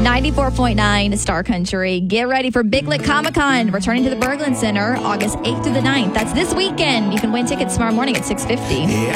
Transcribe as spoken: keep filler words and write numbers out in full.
ninety-four point nine Star Country. Get ready for Big Lick Comic Con, returning to the Berglund Center August eighth through the ninth. That's this weekend. You can win tickets tomorrow morning at six fifty. Yeah.